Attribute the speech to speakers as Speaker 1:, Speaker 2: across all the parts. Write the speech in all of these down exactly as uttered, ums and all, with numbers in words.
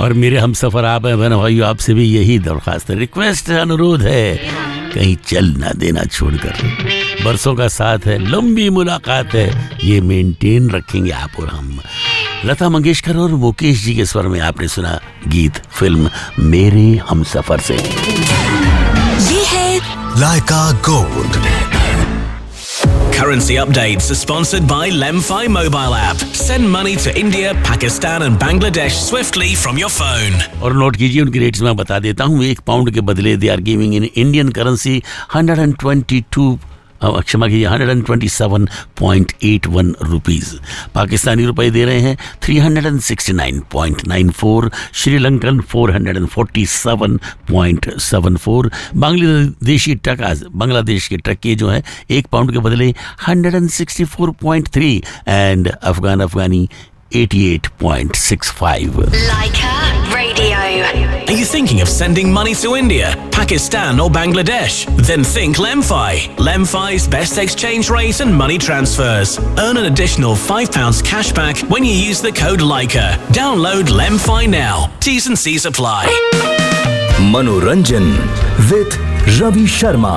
Speaker 1: और मेरे हम सफर आप हैं बहन भाइयों, आपसे भी यही दरख्वास्त है, रिक्वेस्ट है, अनुरोध है, कहीं चल ना देना छोड़कर। बरसों का साथ है, लंबी मुलाकात है, ये मेंटेन रखेंगे आप और हम। लता मंगेशकर और मुकेश जी के स्वर में आपने सुना गीत फिल्म मेरे हमसफर से।
Speaker 2: ये है
Speaker 3: लाइका gold.
Speaker 4: Currency updates are sponsored by Lemfi mobile app. Send money to India, Pakistan and Bangladesh swiftly from your phone.
Speaker 1: और नोट कीजिए उनकी रेट्स मैं बता देता हूँ। एक पाउंड के बदले they are giving in Indian currency hundred twenty two क्षमा कीजिए hundred twenty seven point eight one rupees. Pakistani रुपए दे रहे हैं three hundred sixty nine point nine four, Sri Lankan four hundred forty seven point seven four, Bangladeshi टका बांग्लादेश के टके जो है एक पाउंड के बदले hundred sixty four point three and Afghan Afghani eighty eight point six five.
Speaker 2: Laika Radio.
Speaker 4: Are you thinking of sending money to India, Pakistan or Bangladesh? Then think Lemfi. Lemfi's best exchange rate and money transfers. Earn an additional five pounds cashback when you use the code Laika. Download Lemfi now. T's and C's apply.
Speaker 3: मनोरंजन with Ravi Sharma.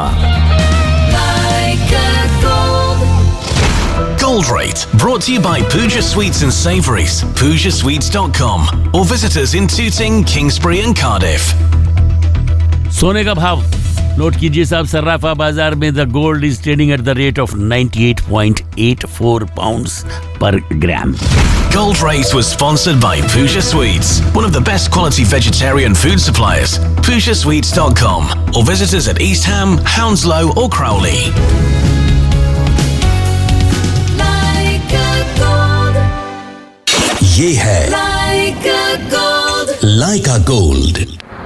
Speaker 4: Gold Rate, brought to you by Pooja Sweets and Savouries, pooja sweets dot com, or visit us in Tooting, Kingsbury and Cardiff.
Speaker 1: सोने का भाव note कीजिए साहब, सर्राफा बाजार में the gold is trading at the rate of ninety eight point eight four pounds पर ग्राम।
Speaker 4: Gold Rate was sponsored by Pooja Sweets, one of the best quality vegetarian food suppliers. pooja sweets dot com, or visit us at East Ham, Hounslow or Crowley.
Speaker 3: ये है
Speaker 2: Laika Gold.
Speaker 3: लाइका gold.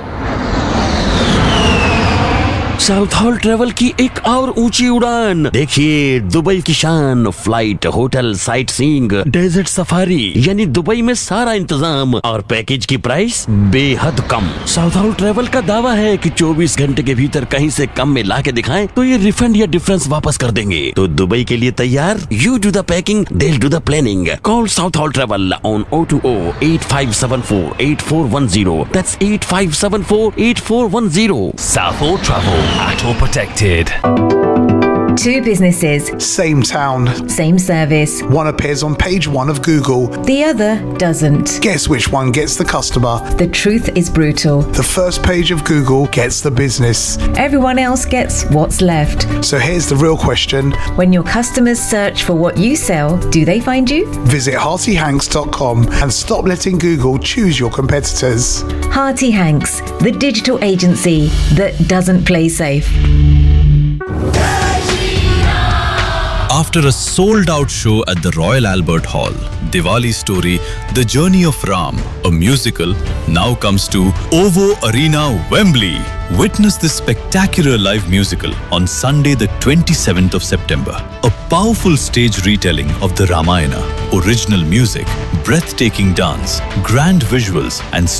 Speaker 1: South hall travel की एक और ऊंची उड़ान देखिए, Dubai की शान, flight, hotel, sight seeing, desert safari, यानी दुबई में सारा इंतजाम और पैकेज की प्राइस बेहद कम। साउथ हॉल ट्रेवल का दावा है कि चौबीस घंटे के भीतर कहीं से कम में ला के दिखाएं तो ये रिफंड या डिफरेंस वापस कर देंगे। तो दुबई के लिए तैयार? You do the packing, they do the planning. Call south hall travel on O two O eight five seven four eight four one zero, that's eight five seven four eight four one zero.
Speaker 3: South Hall Travel, at or protected.
Speaker 5: Two businesses,
Speaker 6: Same town.
Speaker 5: same service.
Speaker 6: One appears on page one of Google.
Speaker 5: The other doesn't.
Speaker 6: Guess which one gets the customer?
Speaker 5: The truth is brutal.
Speaker 6: The first page of Google gets the business.
Speaker 5: Everyone else gets what's left.
Speaker 6: So here's the real question.
Speaker 5: When your customers search for what you sell, do they find you?
Speaker 6: Visit hearty hanks dot com and stop letting Google choose your competitors.
Speaker 5: Hearty Hanks, the digital agency that doesn't play safe.
Speaker 7: After a sold-out show at the Royal Albert Hall, Diwali Story, The Journey of Ram, a musical, now comes to OVO Arena, Wembley. Witness this spectacular live musical on Sunday the twenty-seventh of September. A powerful stage retelling of the Ramayana, original music, breathtaking dance, grand visuals and